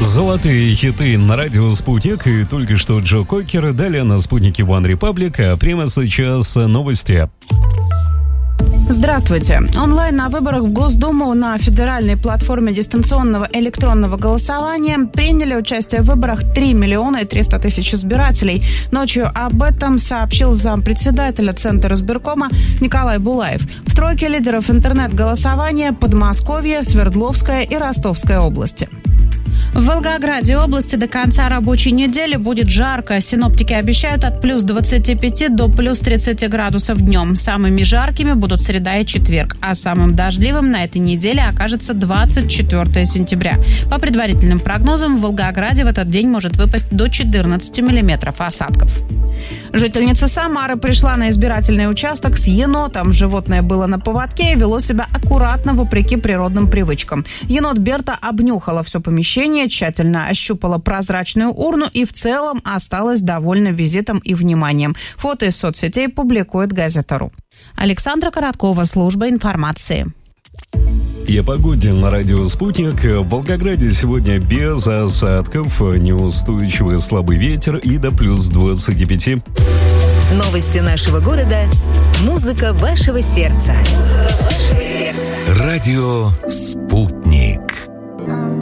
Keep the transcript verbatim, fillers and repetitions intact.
Золотые хиты на радио «Спутник» и только что Джо Кокер. Далее на «Спутнике One Republic», а прямо сейчас новости. Здравствуйте. Онлайн на выборах в Госдуму на федеральной платформе дистанционного электронного голосования приняли участие в выборах три миллиона триста тысяч избирателей. Ночью об этом сообщил зампредседателя Центра избиркома Николай Булаев. В тройке лидеров интернет-голосования Подмосковье, Свердловская и Ростовская области. В Волгограде области до конца рабочей недели будет жарко. Синоптики обещают от плюс двадцати пяти до плюс тридцати градусов днем. Самыми жаркими будут среда и четверг, а самым дождливым на этой неделе окажется двадцать четвёртого сентября. По предварительным прогнозам, в Волгограде в этот день может выпасть до четырнадцати миллиметров осадков. Жительница Самары пришла на избирательный участок с енотом. Животное было на поводке и вело себя аккуратно, вопреки природным привычкам. Енот Берта обнюхала все помещение, тщательно ощупала прозрачную урну и в целом осталась довольна визитом и вниманием. Фото из соцсетей публикует газета.ру. Александра Короткова, служба информации. И о погоде на радио «Спутник». В Волгограде сегодня без осадков, неустойчивый слабый ветер и до плюс двадцати пяти. Новости нашего города. Музыка вашего сердца. Музыка вашего сердца. Радио «Спутник».